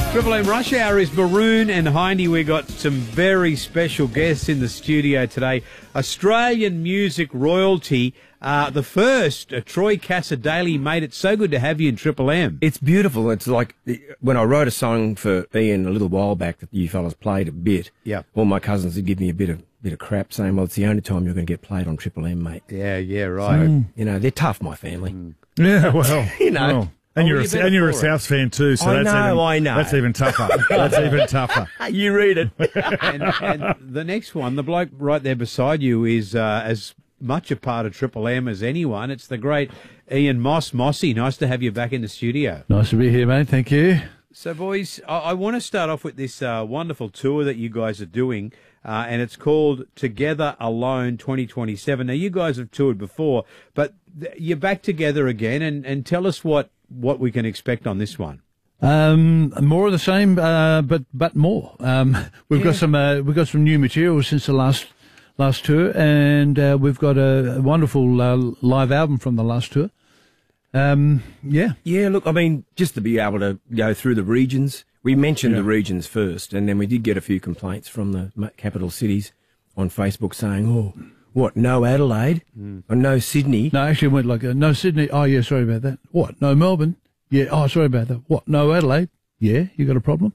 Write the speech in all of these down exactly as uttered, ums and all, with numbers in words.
Triple M Rush Hour is Maroon and Hindy. We got some very special guests in the studio today. Australian music royalty, uh, the first, uh, Troy Cassar-Daley, mate. It's so good to have you in Triple M. It's beautiful. It's like when I wrote a song for Ian a little while back that you fellas played a bit. Yeah. All my cousins would give me a bit of bit of crap, saying, "Well, it's the only time you're going to get played on Triple M, mate." Yeah, yeah, right. So, you know, they're tough, my family. Mm. Yeah, well, You know. well. And, Oh, you're you a, and you're a better for it. Souths fan too, so I that's know, even, I know. That's even tougher. That's even tougher. You read it. and, and the next one, the bloke right there beside you, is uh, as much a part of Triple M as anyone. It's the great Ian Moss. Mossy, nice to have you back in the studio. Nice to be here, mate. Thank you. So, boys, I, I want to start off with this uh, wonderful tour that you guys are doing, uh, and it's called Together Alone twenty twenty-seven. Now, you guys have toured before, but th- you're back together again, and, and tell us what, what we can expect on this one. Um, more of the same, uh, but but more. Um, we've Yeah. got some uh, we've got some new material since the last last tour, and uh, we've got a, a wonderful uh, live album from the last tour. Um, yeah, Yeah, look, I mean, just to be able to go through the regions, we mentioned Yeah. the regions first, and then we did get a few complaints from the ma- capital cities on Facebook saying, "Oh, what? No Adelaide or no Sydney?" no, actually, it went like uh, no Sydney. Oh yeah, sorry about that. What? No Melbourne. Yeah. Oh, sorry about that. What? No Adelaide. Yeah, you got a problem?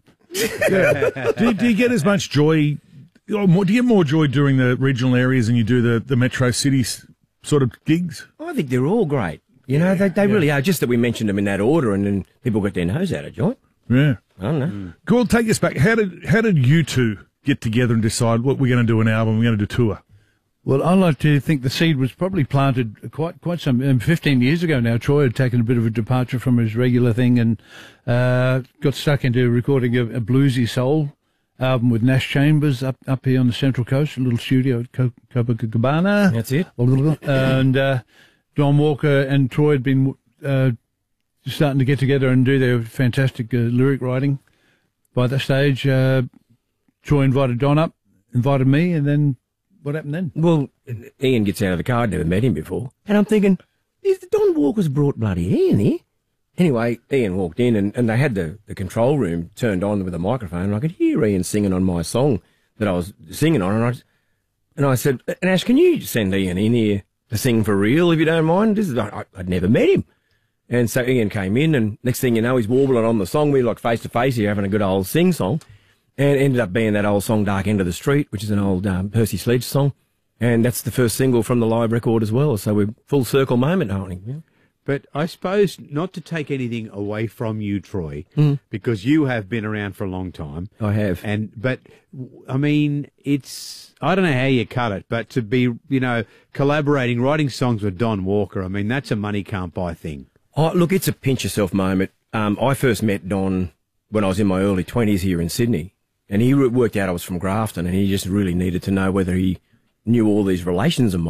do, do you get as much joy, or more, do you get more joy doing the regional areas than you do the, the metro cities sort of gigs? I think they're all great. You know, they, they really are. Just that we mentioned them in that order, and then people got their nose out of joint. Yeah. I don't know. Cool. Take us back. How did how did you two get together and decide what we're going to do an album, we're going to do a tour? Well, I like to think the seed was probably planted quite quite some um, fifteen years ago now. Troy had taken a bit of a departure from his regular thing and uh, got stuck into recording a, a bluesy soul album with Nash Chambers up up here on the Central Coast, a little studio at Co- Copacabana. That's it. And uh, Don Walker and Troy had been uh, starting to get together and do their fantastic uh, lyric writing. By that stage, uh, Troy invited Don up, invited me, and then what happened then? Well, Ian gets out of the car. I'd never met him before. And I'm thinking, is the Don Walker's brought bloody Ian here? Anyway, Ian walked in and, and they had the, the control room turned on with a microphone, and I could hear Ian singing on my song that I was singing on. And I, and I said, "And Ash, can you send Ian in here to sing for real, if you don't mind?" This is, I, I'd never met him. And so Ian came in, and next thing you know, he's warbling on the song. We're like face to face here having a good old sing song. And it ended up being that old song, Dark End of the Street, which is an old um, Percy Sledge song. And that's the first single from the live record as well. So we're full circle moment, aren't we? Yeah. But I suppose not to take anything away from you, Troy, Mm. because you have been around for a long time. I have. And but I mean, it's I don't know how you cut it, but to be you know collaborating, writing songs with Don Walker, I mean that's a money can't buy thing. Oh, look, it's a pinch yourself moment. Um, I first met Don when I was in my early twenties here in Sydney, and he worked out I was from Grafton, and he just really needed to know whether he knew all these relations of mine.